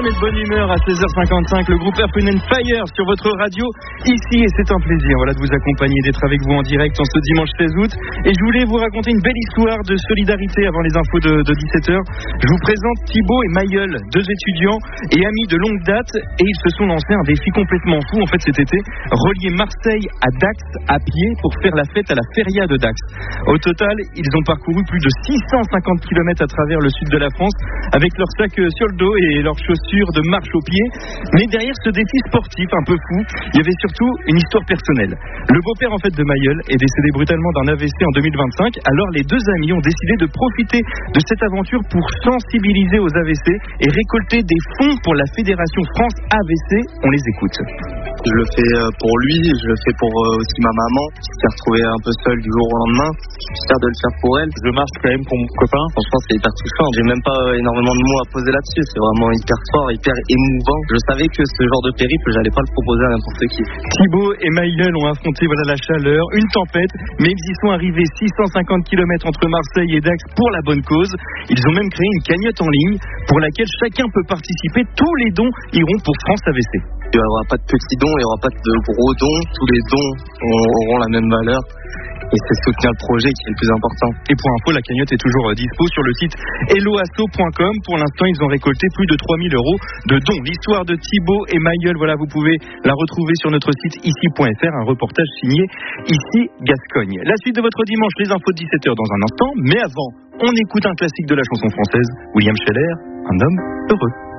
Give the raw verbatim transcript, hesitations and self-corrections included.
met de bonne humeur à seize heures cinquante-cinq, le groupe Earth, Wind and Fire sur votre radio ici, et c'est un plaisir voilà, de vous accompagner, d'être avec vous en direct en ce dimanche seize août. Et je voulais vous raconter une belle histoire de solidarité avant les infos de, de dix-sept heures. Je vous présente Thibaut et Mayeul, deux étudiants et amis de longue date, et ils se sont lancés un défi complètement fou en fait cet été, relier Marseille à Dax à pied pour faire la fête à la feria de Dax. Au total, ils ont parcouru plus de six cent cinquante kilomètres à travers le sud de la France avec leur sac sur le dos et leurs chaussures de marche aux pieds. Mais derrière ce défi sportif un peu fou, il y avait surtout une histoire personnelle. Le beau-père en fait de Mayeul est décédé brutalement d'un A V C en deux mille vingt-cinq. Alors les deux amis ont décidé de profiter de cette aventure pour sensibiliser aux A V C et récolter des fonds pour la Fédération France A V C. On les écoute. Je le fais pour lui, je le fais pour aussi ma maman qui s'est retrouvée un peu seule du jour au lendemain. J'espère de le faire pour elle. Je marche quand même pour mon copain. Franchement, c'est hyper touchant. J'ai même pas énormément de mots à poser là-dessus. C'est vraiment hyper fort, hyper émouvant. Je savais que ce genre de périple, j'allais pas le proposer à n'importe qui. Thibaut et Mayeul ont affronté voilà, la chaleur, une tempête, mais ils y sont arrivés six cent cinquante kilomètres entre Marseille et Dax pour la bonne cause. Ils ont même créé une cagnotte en ligne pour laquelle chacun peut participer. Tous les dons iront pour France A V C. Il n'y aura pas de petits dons, il n'y aura pas de gros dons. Tous les dons auront la même valeur. Et c'est soutenir le projet qui est le plus important. Et pour info, la cagnotte est toujours dispo sur le site helloasso point com. Pour l'instant, ils ont récolté plus de trois mille euros de dons. L'histoire de Thibaut et Mayeul, voilà, vous pouvez la retrouver sur notre site ici point f r, un reportage signé Ici Gascogne. La suite de votre dimanche, les infos de dix-sept heures dans un instant. Mais avant, on écoute un classique de la chanson française, William Scheller, Un homme heureux.